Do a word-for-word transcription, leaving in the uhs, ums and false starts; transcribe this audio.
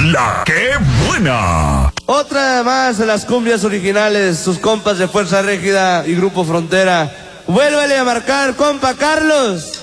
La que buena. Otra más de las cumbias originales, sus compas de Fuerza Régida y Grupo Frontera. Vuélvele a marcar, compa Carlos.